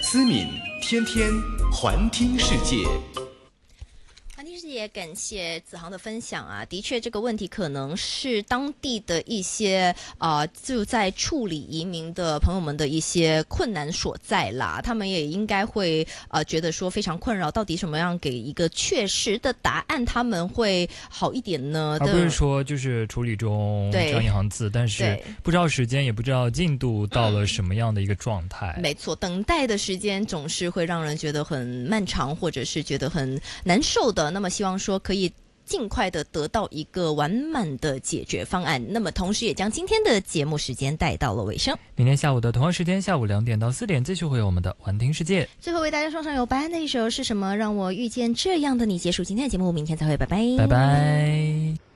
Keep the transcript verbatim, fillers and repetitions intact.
思敏天天环听世界。 也感谢子航的分享啊，的确这个问题可能是当地的一些呃就在处理移民的朋友们的一些困难所在啦，他们也应该会呃觉得说非常困扰，到底什么样给一个确实的答案他们会好一点呢？ 而不是说就是处理中这样一行字，但是不知道时间也不知道进度到了什么样的一个状态、 嗯、没错，等待的时间总是会让人觉得很漫长，或者是觉得很难受的，那么希望说可以尽快的得到一个完满的解决方案。那么同时也将今天的节目时间带到了尾声， 明天下午的同样时间，下午两点到四点继续会有我们的环听世界。 最后为大家送上有白安的一首是什么让我遇见这样的你，结束今天的节目，明天再会，拜拜拜拜。